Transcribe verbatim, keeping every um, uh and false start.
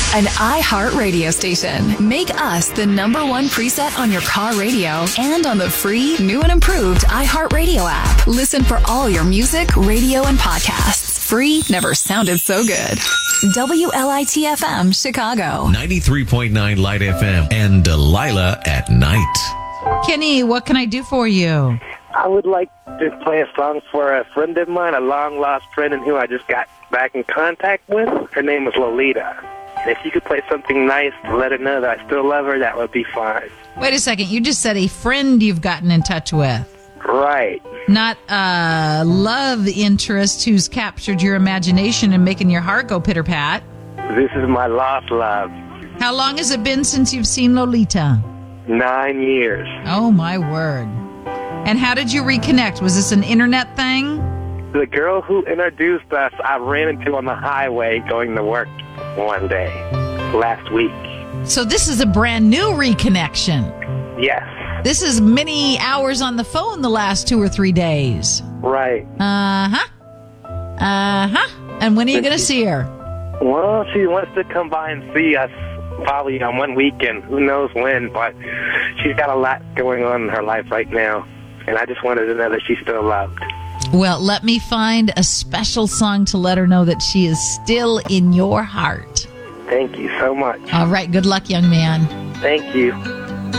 An iHeart radio station. Make us the number one preset on your car radio and on the free, new and improved iHeart Radio app. Listen for all your music, radio, and podcasts. Free never sounded so good. W L I T F M, Chicago. ninety-three point nine Light F M and Delilah at night. Kenny, what can I do for you? I would like to play a song for a friend of mine, a long-lost friend and who I just got back in contact with. Her name is Lolita. And if you could play something nice to let her know that I still love her, that would be fine. Wait a second. You just said a friend you've gotten in touch with. Right. Not a love interest who's captured your imagination and making your heart go pitter-pat. This is my lost love. How long has it been since you've seen Lolita? Nine years. Oh, my word. And how did you reconnect? Was this an internet thing? The girl who introduced us, I ran into on the highway going to work one day last week. So this is a brand new reconnection. Yes. This is many hours on the phone the last two or three days. Right. Uh-huh. Uh-huh. And when are you going to see her? Well, she wants to come by and see us probably on one weekend. Who knows when, but she's got a lot going on in her life right now. And I just wanted to know that she's still loved. Well, let me find a special song to let her know that she is still in your heart. Thank you so much. All right. Good luck, young man. Thank you.